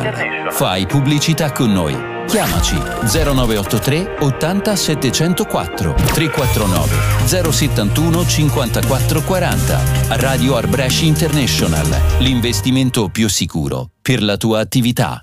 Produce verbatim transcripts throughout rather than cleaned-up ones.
International. Fai pubblicità con noi. Chiamaci zero nove otto tre ottanta settecentoquattro tre quattro nove zero settantuno cinquantaquattro quaranta. Radio Art Brescia International, l'investimento più sicuro per la tua attività.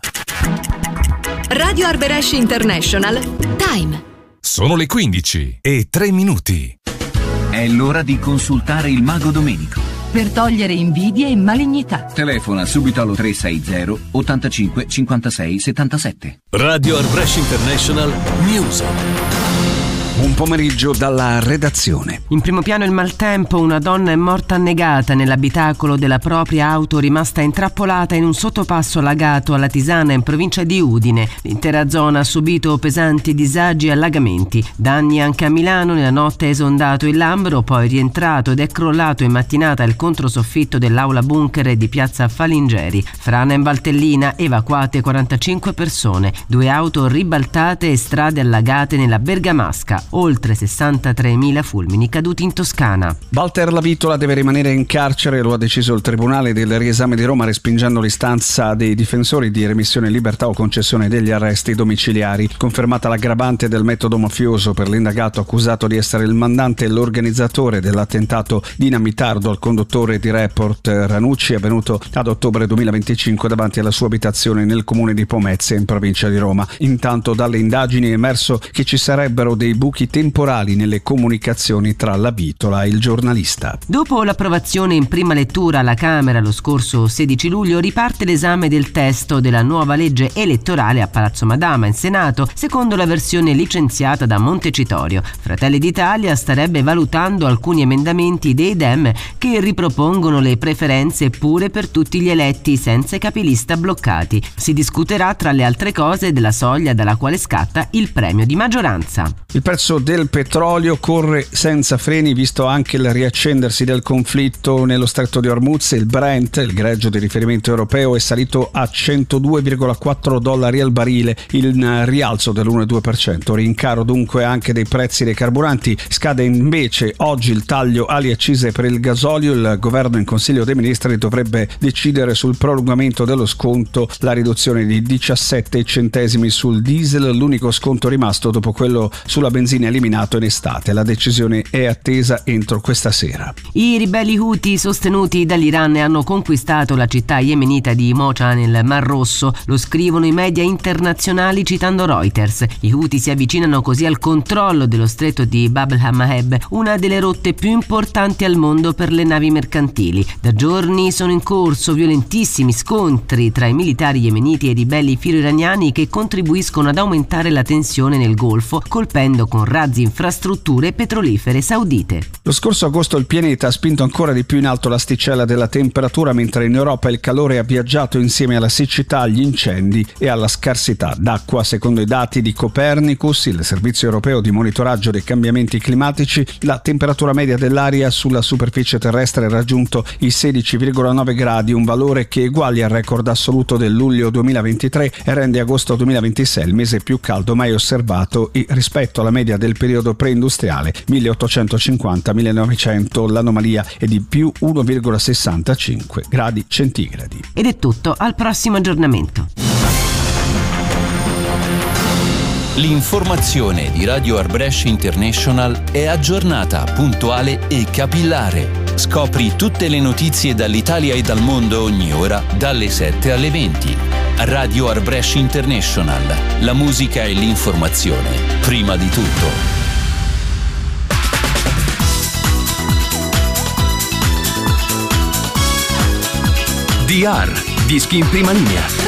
Radio Art Brescia International. Time. Sono le quindici e tre minuti. È l'ora di consultare il mago Domenico. Per togliere invidie e malignità. Telefona subito allo tre sei zero ottantacinque cinquantasei settantasette. Radio Art Brescia International News. Un pomeriggio dalla redazione. In primo piano il maltempo, una donna è morta annegata nell'abitacolo della propria auto rimasta intrappolata in un sottopasso allagato alla Tisana in provincia di Udine. L'intera zona ha subito pesanti disagi e allagamenti. Danni anche a Milano, nella notte è esondato il Lambro, poi rientrato ed è crollato in mattinata il controsoffitto dell'aula bunker di piazza Falingeri. Frana in Valtellina, evacuate quarantacinque persone, due auto ribaltate e strade allagate nella Bergamasca. Oltre sessantatremila fulmini caduti in Toscana. Walter Lavitola deve rimanere in carcere, lo ha deciso il Tribunale del Riesame di Roma, respingendo l'istanza dei difensori di remissione in libertà o concessione degli arresti domiciliari. Confermata l'aggravante del metodo mafioso per l'indagato accusato di essere il mandante e l'organizzatore dell'attentato dinamitardo al conduttore di Report Ranucci, avvenuto ad ottobre duemilaventicinque davanti alla sua abitazione nel comune di Pomezia in provincia di Roma. Intanto dalle indagini è emerso che ci sarebbero dei buchi temporali nelle comunicazioni tra Lavitola e il giornalista. Dopo l'approvazione in prima lettura alla Camera lo scorso sedici luglio, riparte l'esame del testo della nuova legge elettorale a Palazzo Madama in Senato, secondo la versione licenziata da Montecitorio. Fratelli d'Italia starebbe valutando alcuni emendamenti dei Dem che ripropongono le preferenze pure per tutti gli eletti senza i capilista bloccati. Si discuterà tra le altre cose della soglia dalla quale scatta il premio di maggioranza. Il prezzo del petrolio corre senza freni, visto anche il riaccendersi del conflitto nello stretto di Hormuz. Il Brent, il greggio di riferimento europeo, è salito a centodue virgola quattro dollari al barile, il rialzo dell'uno virgola due per cento. Rincaro dunque anche dei prezzi dei carburanti. Scade invece oggi il taglio alle accise per il gasolio. Il governo in Consiglio dei Ministri dovrebbe decidere sul prolungamento dello sconto, la riduzione di diciassette centesimi sul diesel, l'unico sconto rimasto dopo quello sulla benzina eliminato in estate. La decisione è attesa entro questa sera. I ribelli Houthi sostenuti dall'Iran hanno conquistato la città yemenita di Mocha nel Mar Rosso, lo scrivono i media internazionali citando Reuters. I Houthi si avvicinano così al controllo dello stretto di Bab el-Mandeb, una delle rotte più importanti al mondo per le navi mercantili. Da giorni sono in corso violentissimi scontri tra i militari yemeniti e i ribelli filo-iraniani che contribuiscono ad aumentare la tensione nel Golfo, colpendo con razzi infrastrutture petrolifere saudite. Lo scorso agosto il pianeta ha spinto ancora di più in alto l'asticella della temperatura, mentre in Europa il calore ha viaggiato insieme alla siccità, agli incendi e alla scarsità d'acqua. Secondo i dati di Copernicus, il servizio europeo di monitoraggio dei cambiamenti climatici, la temperatura media dell'aria sulla superficie terrestre ha raggiunto i sedici virgola nove gradi, un valore che eguaglia al record assoluto del luglio duemilaventitré e rende agosto duemilaventisei il mese più caldo mai osservato rispetto alla media del periodo preindustriale milleottocentocinquanta millenovecento. L'anomalia è di più uno virgola sessantacinque gradi centigradi. Ed è tutto, al prossimo aggiornamento. L'informazione di Radio Art Brescia International è aggiornata, puntuale e capillare. Scopri tutte le notizie dall'Italia e dal mondo ogni ora, dalle sette alle venti. Radio Art Brescia International. La musica e l'informazione, prima di tutto. D R, dischi in prima linea.